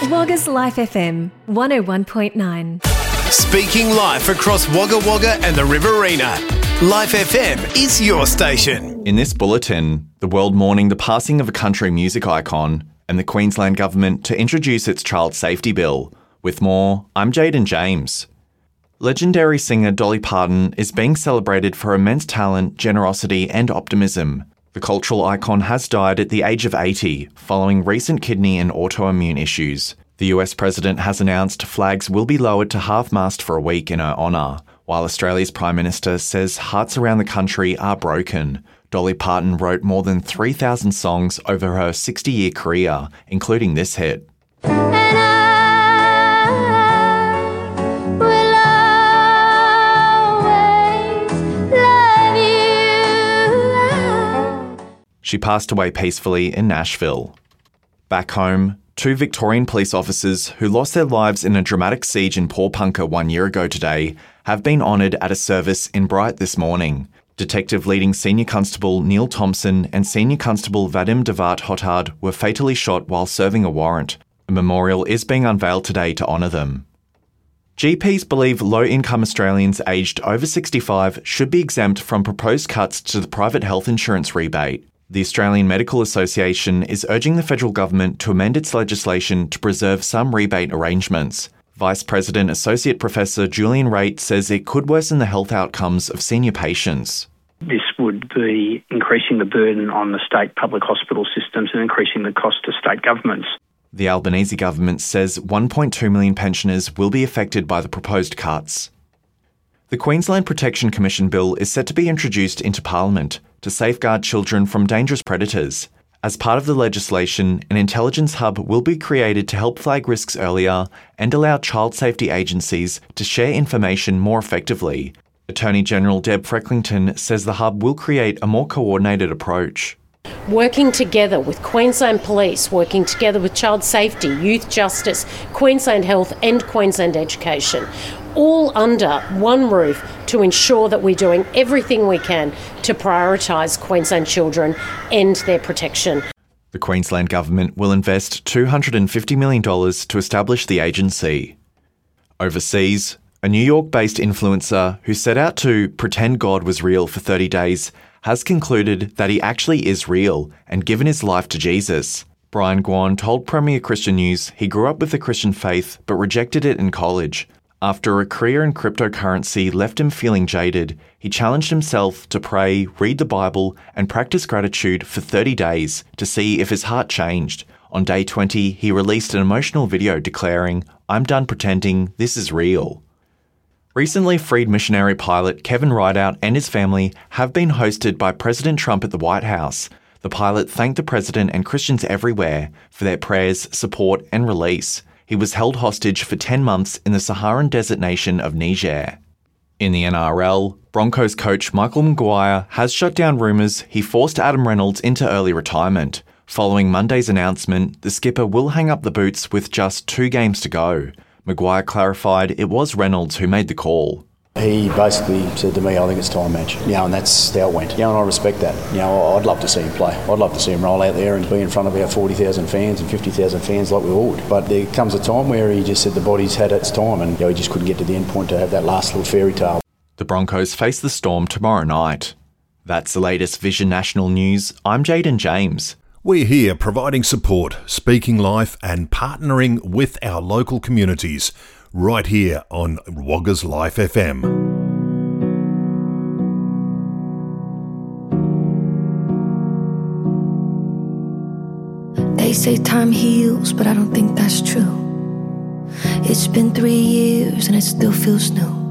Wagga's Life FM 101.9. Speaking life across Wagga Wagga and the Riverina. Life FM is your station. In this bulletin, the world mourning the passing of a country music icon and the Queensland Government to introduce its child safety bill. With more, I'm Jaden James. Legendary singer Dolly Parton is being celebrated for immense talent, generosity and optimism. The cultural icon has died at the age of 80 following recent kidney and autoimmune issues. The US President has announced flags will be lowered to half-mast for a week in her honour, while Australia's Prime Minister says hearts around the country are broken. Dolly Parton wrote more than 3,000 songs over her 60-year career, including this hit. She passed away peacefully in Nashville. Back home, 2 Victorian police officers who lost their lives in a dramatic siege in Pawnpukka 1 year ago today have been honoured at a service in Bright this morning. Detective leading Senior Constable Neil Thompson and Senior Constable Vadim Devat Hotard were fatally shot while serving a warrant. A memorial is being unveiled today to honour them. GPs believe low-income Australians aged over 65 should be exempt from proposed cuts to the private health insurance rebate. The Australian Medical Association is urging the federal government to amend its legislation to preserve some rebate arrangements. Vice President Associate Professor Julian Raitt says it could worsen the health outcomes of senior patients. This would be increasing the burden on the state public hospital systems and increasing the cost to state governments. The Albanese government says 1.2 million pensioners will be affected by the proposed cuts. The Queensland Protection Commission bill is set to be introduced into Parliament to safeguard children from dangerous predators. As part of the legislation, an intelligence hub will be created to help flag risks earlier and allow child safety agencies to share information more effectively. Attorney General Deb Frecklington says the hub will create a more coordinated approach. Working together with Queensland Police, working together with Child Safety, Youth Justice, Queensland Health and Queensland Education, all under one roof to ensure that we're doing everything we can to prioritise Queensland children and their protection. The Queensland Government will invest $250 million to establish the agency. Overseas, a New York-based influencer who set out to pretend God was real for 30 days has concluded that he actually is real and given his life to Jesus. Brian Guan told Premier Christian News he grew up with the Christian faith but rejected it in college. After a career in cryptocurrency left him feeling jaded, he challenged himself to pray, read the Bible, and practice gratitude for 30 days to see if his heart changed. On day 20, he released an emotional video declaring, "I'm done pretending, this is real." Recently freed missionary pilot Kevin Rideout and his family have been hosted by President Trump at the White House. The pilot thanked the president and Christians everywhere for their prayers, support, and release. He was held hostage for 10 months in the Saharan desert nation of Niger. In the NRL, Broncos coach Michael Maguire has shut down rumours he forced Adam Reynolds into early retirement. Following Monday's announcement, the skipper will hang up the boots with just 2 games to go. Maguire clarified it was Reynolds who made the call. He basically said to me, I think it's time, match. And that's how it went. And I respect that. I'd love to see him play. I'd love to see him roll out there and be in front of our 40,000 fans and 50,000 fans like we all would. But there comes a time where he just said the body's had its time and he just couldn't get to the end point to have that last little fairy tale. The Broncos face the Storm tomorrow night. That's the latest Vision National News. I'm Jaden James. We're here providing support, speaking life and partnering with our local communities right here on Wagga's Life FM. They say time heals, but I don't think that's true. It's been 3 years and it still feels new.